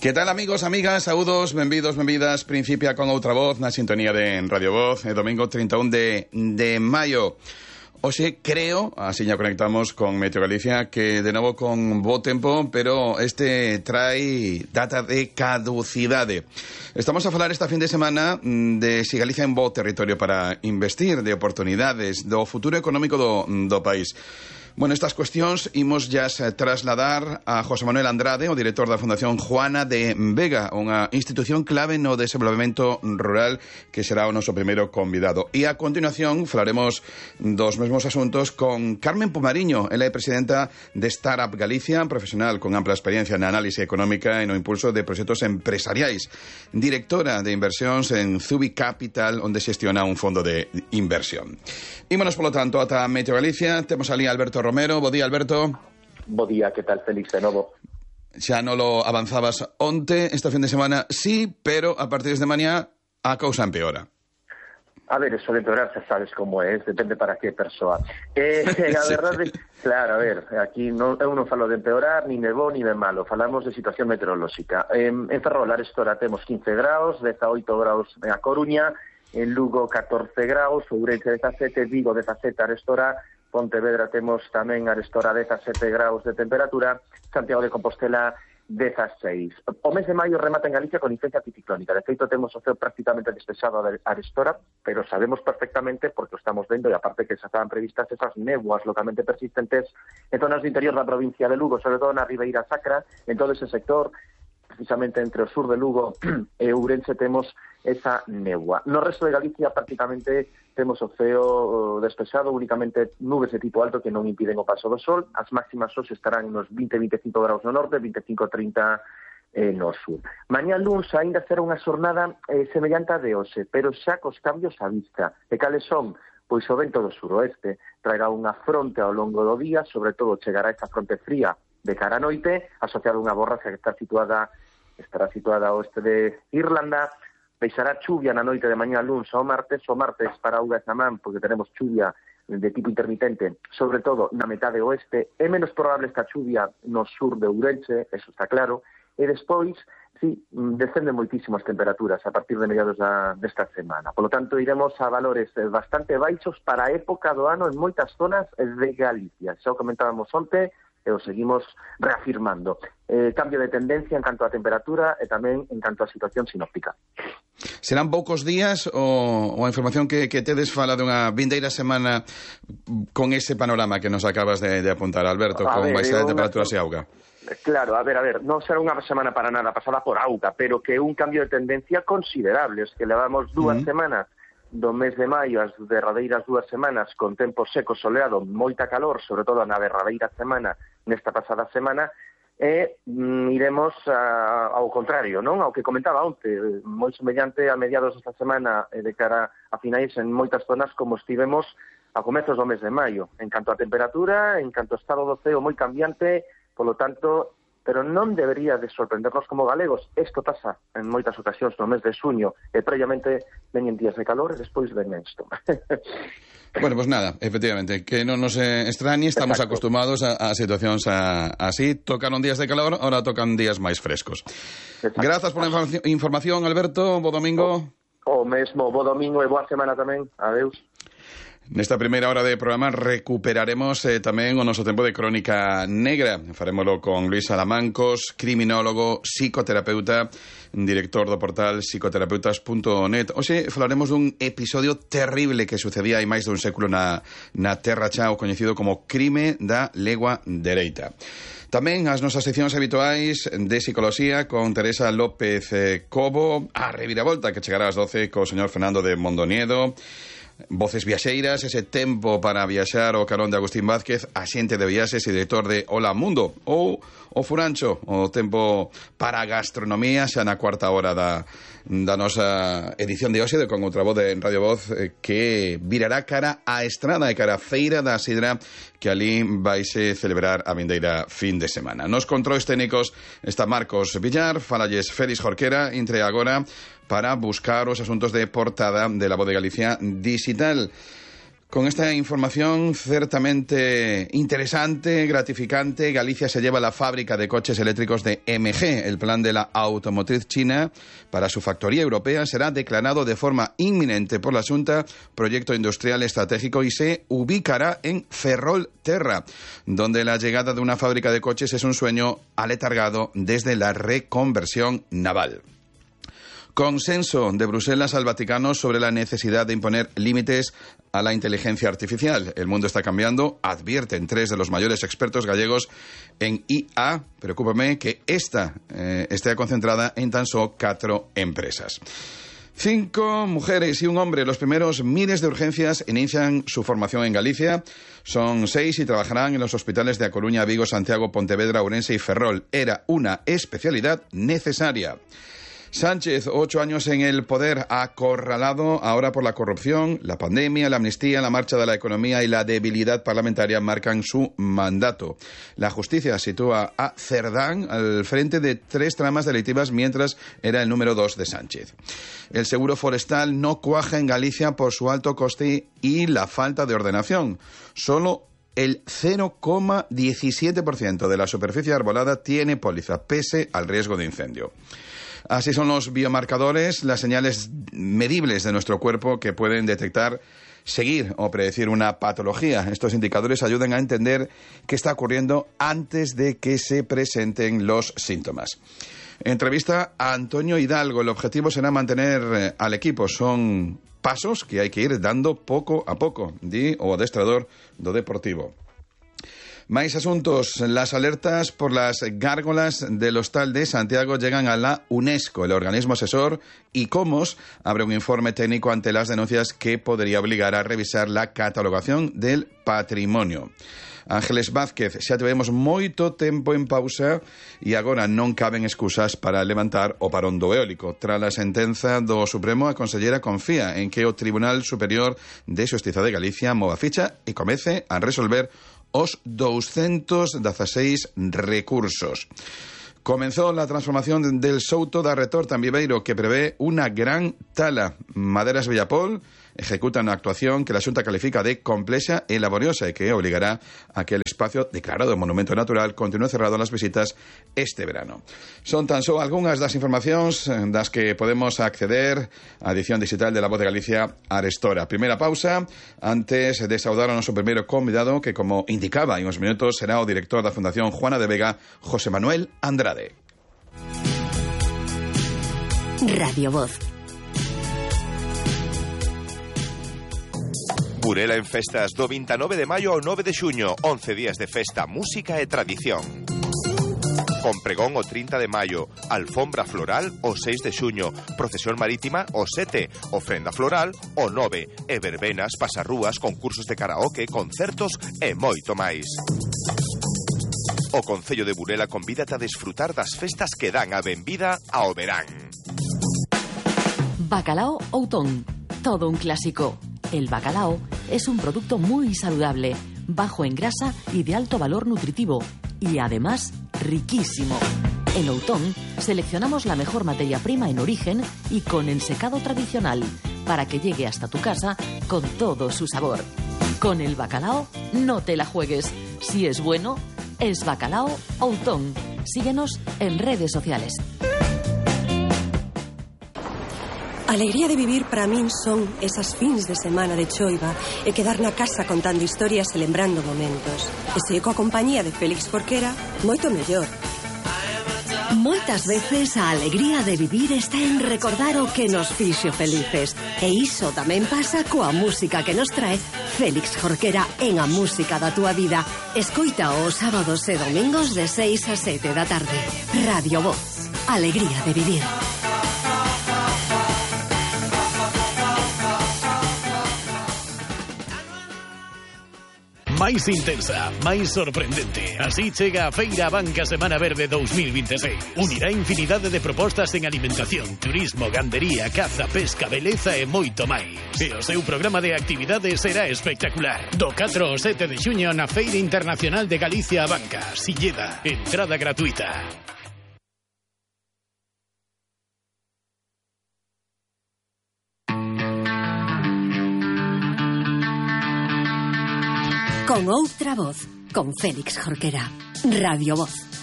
Que tal, amigos, amigas, saúdos, benvidos, benvidas. Principia con outra voz na sintonía de Radio Voz, domingo 31 de maio. Hoxe creo, así ya conectamos con Meteo Galicia, que de novo con bo tempo, pero este trae data de caducidade. Estamos a falar esta fin de semana de si Galicia é un bo territorio para investir, de oportunidades, do futuro económico do país. Bueno, estas cuestións imos ya trasladar a José Manuel Andrade, o director da Fundación Juana de Vega, unha institución clave no desenvolvemento rural, que será o noso primeiro convidado. E a continuación falaremos dos mesmos asuntos con Carmen Pomariño. Ela é presidenta de Startup Galicia, profesional con ampla experiencia na análise económica e no impulso de proxectos empresariais. Directora de inversións en Zubi Capital, onde xestiona un fondo de inversión. Ímonos, polo tanto, ata Meteo Galicia. Temos ali a Alberto Romero. Bo día, Alberto. Bo día, que tal, Félix, de novo? Xa non lo avanzabas onte, esta fin de semana sí, pero a partir de mañá a cousa empeora. A ver, eso de empeorar xa sabes como é, depende para que persoa. A verdade, claro, a ver, aquí eu non falo de empeorar, ni de bo, ni de malo, falamos de situación meteorolóxica. En Ferrol, arestora, temos 15 graus, 18 graus a Coruña, en Lugo 14 graus, Ourense 17, Vigo 17 arestora, Pontevedra temos tamén arestora 17 graus de temperatura, Santiago de Compostela 16. O mes de maio remata en Galicia con influencia anticiclónica. De feito, temos o ceo prácticamente despexado a arestora, pero sabemos perfectamente, porque o estamos vendo, e aparte que xa estaban previstas esas néboas localmente persistentes en zonas do interior da provincia de Lugo, sobre todo na Ribeira Sacra, en todo ese sector, precisamente entre o sur de Lugo e Ourense temos esa néboa. No resto de Galicia prácticamente temos o ceo despexado, únicamente nubes de tipo alto que non impiden o paso do sol. As máximas hoxe estarán nos 20-25 graus no norte, 25-30 no sur. Mañá luns aínda será unha xornada semellante a de hoxe, pero xa cos cambios á vista. E cales son? Pois o vento do suroeste traerá unha fronte ao longo do día, sobre todo chegará esta fronte fría de cara a noite, asociada a unha borrasca que estará situada ao oeste de Irlanda. Deixará chuvia na noite de mañá luns ao martes para Auga e Samán, porque tenemos chuvia de tipo intermitente, sobre todo na metade oeste. É menos probable esta chuvia no sur de Ourense, eso está claro, e despois, sí, descenden moitísimo as temperaturas a partir de mediados desta semana. Por lo tanto, iremos a valores bastante baixos para a época do ano en moitas zonas de Galicia. Xa o comentábamos onte, e o seguimos reafirmando. Cambio de tendencia en canto a temperatura e tamén en canto a situación sinóptica. Serán poucos días ou a información que tedes fala dunha vindeira semana con ese panorama que nos acabas de apuntar, Alberto, con baixa de temperaturas e auga? Claro, a ver, non será unha semana para nada pasada por auga, pero que un cambio de tendencia considerable. Es que levamos dúas semanas do mes de maio, as derradeiras 2 semanas con tempo seco, soleado, moita calor, sobre todo na derradeira semana, nesta pasada semana, e iremos ao contrario, non? Ao que comentaba onte, moi semellante a mediados desta semana de cara a finais en moitas zonas como estivemos a comezos do mes de maio, en canto a temperatura, en canto a estado do ceo moi cambiante, polo tanto, pero non debería de sorprendernos como galegos. Isto pasa en moitas ocasións no mes de xuño, e previamente veñen días de calor e despois ven isto. Bueno, pues nada, efectivamente, que non nos extrañe, estamos acostumados a situacións así. Tocaron días de calor, ahora tocan días máis frescos. Exacto. Grazas pola información, Alberto, bo domingo. O mesmo, bo domingo e boa semana tamén. Adeus. Nesta primeira hora de programa recuperaremos tamén o noso tempo de crónica negra. Farémolo con Luis Salamancos, criminólogo, psicoterapeuta, director do portal psicoterapeutas.net. Hoxe falaremos dun episodio terrible que sucedía hai máis dun século na Terra Cha, o coñecido como crime da legua dereita. Tamén as nosas seccións habituais de psicoloxía con Teresa López Cobo, a reviravolta que chegará ás 12 co señor Fernando de Mondoniedo, Voces Viaxeiras, ese tempo para viaxar o carón de Agustín Vázquez, axente de viaxes e director de Hola Mundo, ou o Furancho, o tempo para a gastronomía, xa na cuarta hora da nosa edición de hoxe de Con outra voz de Radio Voz, que virará cara á estrada e cara á Feira da Sidra, que ali vaise celebrar a vindeira fin de semana. Nos controis técnicos está Marcos Villar, falalles Félix Jorquera, entre agora para buscar os asuntos de portada de La Voz de Galicia digital. Con esta información ciertamente interesante, gratificante, Galicia se lleva la fábrica de coches eléctricos de MG. El plan de la automotriz china para su factoría europea será declarado de forma inminente por la Xunta proyecto industrial estratégico y se ubicará en Ferrolterra, donde la llegada de una fábrica de coches es un sueño aletargado desde la reconversión naval. Consenso de Bruselas al Vaticano sobre la necesidad de imponer límites a la inteligencia artificial. El mundo está cambiando, advierten 3 de los mayores expertos gallegos en IA. Preocúpame que esta esté concentrada en tan solo 4 empresas. 5 mujeres y un hombre, los primeros miles de urgencias, inician su formación en Galicia. Son 6 y trabajarán en los hospitales de A Coruña, Vigo, Santiago, Pontevedra, Ourense y Ferrol. Era una especialidad necesaria. Sánchez, 8 años en el poder, acorralado ahora por la corrupción, la pandemia, la amnistía, la marcha de la economía y la debilidad parlamentaria marcan su mandato. La justicia sitúa a Cerdán al frente de 3 tramas delictivas mientras era el número 2 de Sánchez. El seguro forestal no cuaja en Galicia por su alto coste y la falta de ordenación. Solo el 0,17% de la superficie arbolada tiene póliza, pese al riesgo de incendio. Así son los biomarcadores, las señales medibles de nuestro cuerpo que pueden detectar, seguir o predecir una patología. Estos indicadores ayudan a entender qué está ocurriendo antes de que se presenten los síntomas. Entrevista a Antonio Hidalgo. El objetivo será mantener al equipo. Son pasos que hay que ir dando poco a poco, di o adestrador do Deportivo. Máis asuntos. Las alertas por las gárgolas del Hostal de Santiago llegan a la UNESCO. El organismo asesor ICOMOS abre un informe técnico ante las denuncias que podría obligar a revisar la catalogación del patrimonio. Ángeles Vázquez, xa tivemos moito tempo en pausa e agora non caben excusas para levantar o parón do eólico. Tras a sentenza do Supremo, a consellera confía en que o Tribunal Superior de Xustiza de Galicia mova ficha e comece a resolver os 216 recursos. Comenzó la transformación del Souto da Retorta en Viveiro, que prevé una gran tala. Maderas Villapol ejecuta una actuación que la Xunta califica de complexa e laboriosa e que obligará a que el espacio declarado monumento natural continúe cerrado a las visitas este verano. Son tan só algunhas das informacións das que podemos acceder á edición digital de La Voz de Galicia Arestora. Primeira pausa, antes de saudar ao noso primeiro convidado, que como indicaba en uns minutos será o director da Fundación Juana de Vega, José Manuel Andrade. Radio Voz. Burela en festas do 29 de maio ao 9 de xuño, 11 días de festa, música e tradición. Con pregón o 30 de maio, alfombra floral o 6 de xuño, procesión marítima o 7, ofrenda floral o 9, e verbenas, pasarrúas, concursos de karaoke, concertos e moito máis. O Concello de Burela convídate a desfrutar das festas que dan a benvida ao verán. Bacalao Outón, todo un clásico. El bacalao es un producto muy saludable, bajo en grasa y de alto valor nutritivo, y además riquísimo. En Outón seleccionamos la mejor materia prima en origen y con el secado tradicional, para que llegue hasta tu casa con todo su sabor. Con el bacalao no te la juegues. Si es bueno, es Bacalao Outón. Síguenos en redes sociales. Alegría de vivir para min son esas fins de semana de choiva e quedar na casa contando historias e lembrando momentos. E se coa compañía de Félix Jorquera, moito mellor. Moitas veces a alegría de vivir está en recordar o que nos fixo felices. E iso tamén pasa coa música que nos trae Félix Jorquera en A Música da Túa Vida. Escoita os sábados e domingos de 6 a 7 da tarde. Radio Voz. Alegría de vivir. Máis intensa, máis sorprendente. Así chega a Feira Banca Semana Verde 2026. Unirá infinidade de propostas en alimentación, turismo, gandería, caza, pesca, beleza e moito máis. E o seu programa de actividades será espectacular. Do 4 ao 7 de xuño na Feira Internacional de Galicia a Banca, Silleda. Entrada gratuita. Con outra voz, con Félix Jorquera. Radio Voz.